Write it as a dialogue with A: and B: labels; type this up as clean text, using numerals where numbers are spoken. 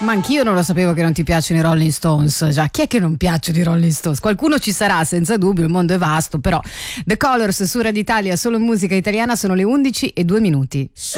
A: ma anch'io non lo sapevo che non ti piacciono i Rolling Stones. Già, chi è che non piacciono i Rolling Stones? Qualcuno ci sarà, senza dubbio, il mondo è vasto, però The Colors su Radio Italia, solo musica italiana, sono le 11:02.